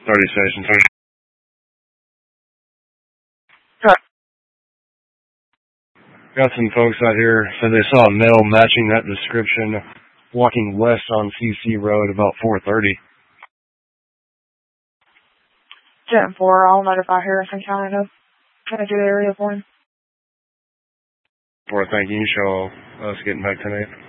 30 Station 3. Got some folks out here said they saw a male matching that description walking west on CC Road about 4:30. 10-4, I'll notify Harrison County to kind of do the area for him. Thank you. Show us getting back tonight.